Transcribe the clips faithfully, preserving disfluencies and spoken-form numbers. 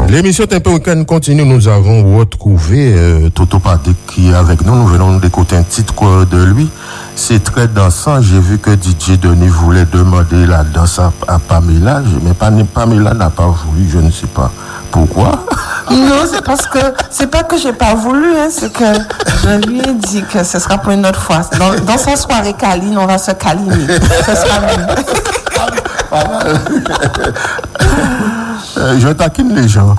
L'émission Tempo Week-end continue. Nous avons retrouvé euh, Toto Patrick qui est avec nous. Nous venons d'écouter un titre de lui. C'est très dansant. J'ai vu que D J Denis voulait demander la danse à, à Pamela. Mais Pamela n'a pas voulu. Je ne sais pas pourquoi. Non, c'est parce que c'est pas que j'ai pas voulu, hein, c'est que je lui ai dit que ce sera pour une autre fois. Dans, dans sa soirée câline, on va se câliner. Ce sera mieux. euh, je taquine les gens.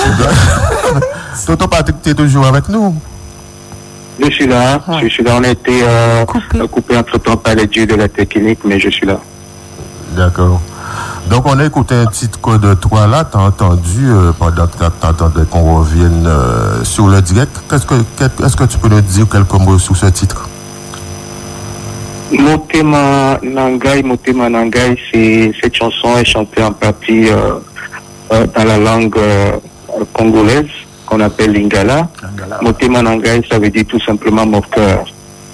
Toto Patrick, tu es toujours avec nous? Je suis là, ouais. je suis là. On a été euh, coupé. coupé entre temps par les dieux de la technique, mais je suis là. D'accord. Donc, on a écouté un titre de toi là, tu as entendu euh, pendant que tu attendais qu'on revienne euh, sur le direct. Qu'est-ce que, est-ce que tu peux nous dire quelques mots sur ce titre? Motema Nangai, Motema Nangai, c'est, cette chanson est chantée en partie euh, euh, dans la langue euh, congolaise qu'on appelle Lingala. Lingala. Motema Nangai, ça veut dire tout simplement mon cœur.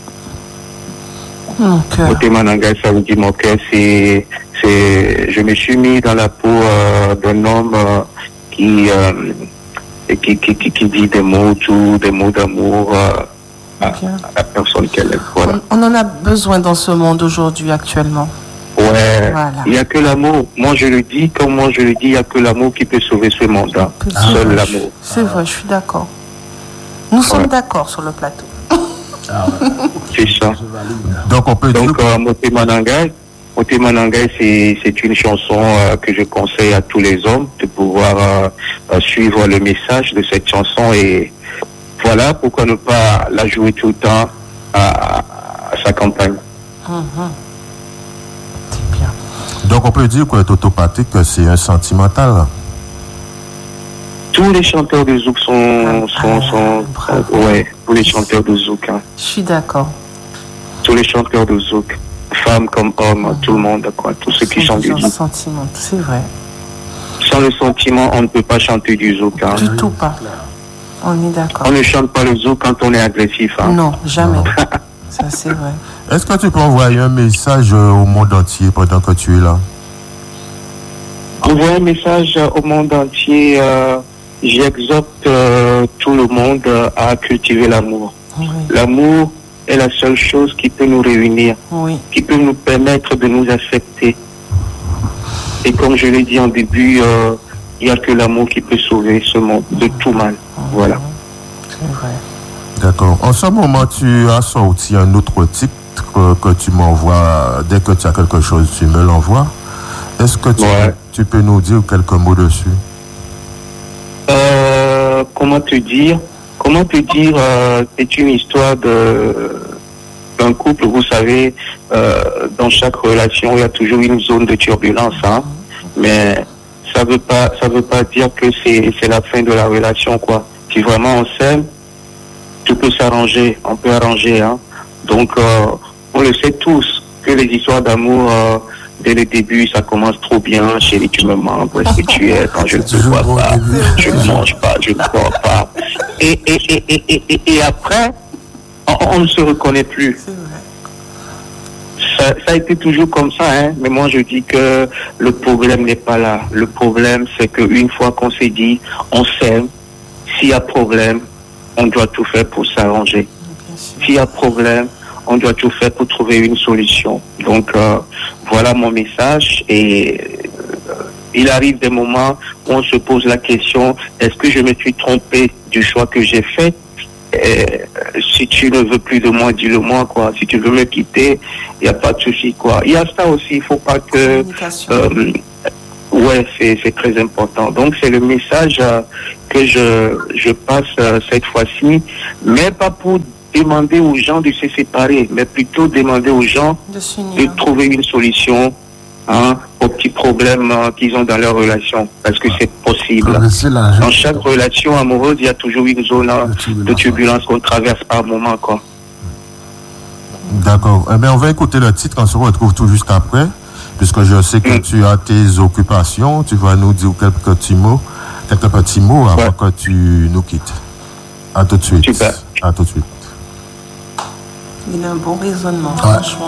Okay. Motema Nangai, ça veut dire mon cœur. C'est, c'est, je me suis mis dans la peau euh, d'un homme euh, qui, euh, qui, qui, qui, qui dit des mots doux, des mots d'amour euh, okay. à la personne qu'elle est. Voilà. On, on en a besoin dans ce monde aujourd'hui, actuellement. Ouais, voilà. Il n'y a que l'amour. Moi, je le dis, comme moi je le dis, il n'y a que l'amour qui peut sauver ce monde. Hein. Ah, Seul l'amour. C'est vrai, je suis d'accord. Nous ouais. sommes d'accord sur le plateau. Ah ouais. C'est ça. Donc, on peut Donc, euh, Motema Nangai, Motema Nangai, c'est, c'est une chanson euh, que je conseille à tous les hommes de pouvoir euh, euh, suivre le message de cette chanson et voilà, pourquoi ne pas la jouer tout le temps à, à sa campagne. Mm-hmm. C'est bien. Donc, on peut dire que Toto Patrick, c'est un sentimental. Tous les chanteurs de zouk sont, sont, sont, sont ouais, tous les chanteurs de zouk. Hein. Je suis d'accord. Tous les chanteurs de zouk, femmes comme hommes, mmh. tout le monde, quoi, tous ceux qui chantent du zouk. Sentiment, c'est vrai. Sans le sentiment, on ne peut pas chanter du zouk. Hein. Du tout pas. On est d'accord. On ne chante pas le zouk quand on est agressif. Hein. Non, jamais. Ça, c'est vrai. Est-ce que tu peux envoyer un message au monde entier pendant que tu es là? Envoyer un message au monde entier. Euh, J'exhorte euh, tout le monde euh, à cultiver l'amour. Oui. L'amour est la seule chose qui peut nous réunir, oui. qui peut nous permettre de nous accepter. Et comme je l'ai dit en début, euh, il n'y a que l'amour qui peut sauver ce monde de tout mal. Oui. Voilà. C'est vrai. D'accord. En ce moment, tu as sorti un autre titre que, que tu m'envoies. Dès que tu as quelque chose, tu me l'envoies. Est-ce que tu, ouais. tu peux nous dire quelques mots dessus? Euh, comment te dire Comment te dire euh, c'est une histoire de d'un couple. Vous savez, euh, dans chaque relation, il y a toujours une zone de turbulence, hein. Mais ça veut pas, ça veut pas dire que c'est c'est la fin de la relation, quoi. Si vraiment on s'aime, tout peut s'arranger, on peut arranger, hein. Donc, euh, on le sait tous que les histoires d'amour. Euh, Dès le début, ça commence trop bien. Chérie, tu me manques. Où est-ce que tu es quand je ne te vois pas? Je ne mange pas, je ne bois pas. Et, et, et, et, et, et, et après, on, on ne se reconnaît plus. Ça, ça a été toujours comme ça, hein. Mais moi, je dis que le problème n'est pas là. Le problème, c'est qu'une fois qu'on s'est dit, on s'aime, s'il y a problème, on doit tout faire pour s'arranger. S'il y a problème, on doit tout faire pour trouver une solution. Donc, euh, voilà mon message. Et euh, il arrive des moments où on se pose la question, est-ce que je me suis trompé du choix que j'ai fait? Et, euh, si tu ne veux plus de moi, dis-le moi, quoi. Si tu veux me quitter, il n'y a pas de souci, quoi. Il y a ça aussi, il ne faut pas que... Euh, ouais, c'est, c'est très important. Donc, c'est le message euh, que je, je passe euh, cette fois-ci, mais pas pour demander aux gens de se séparer, mais plutôt demander aux gens de, de trouver une solution, hein, aux petits problèmes hein, qu'ils ont dans leur relation, parce que c'est possible. Dans chaque relation amoureuse, il y a toujours une zone hein, de turbulence qu'on traverse par moment, quoi. D'accord. Eh bien, on va écouter le titre, on se retrouve tout juste après, puisque je sais que mm. tu as tes occupations, tu vas nous dire quelques petits mots, quelques petits mots avant ouais. que tu nous quittes. À tout de suite. Super. À tout de suite. Il a un bon raisonnement, ouais. franchement.